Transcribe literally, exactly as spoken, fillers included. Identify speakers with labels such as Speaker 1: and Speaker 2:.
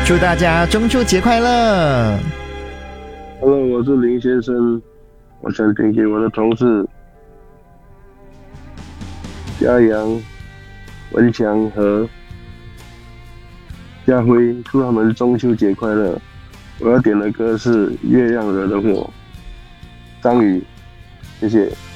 Speaker 1: 祝大家中秋节快乐
Speaker 2: Hello， 我是林先生，我想点给我的同事嘉阳、文强和家辉，祝他们中秋节快乐。我要点的歌是《月亮惹的祸》，张宇，谢谢。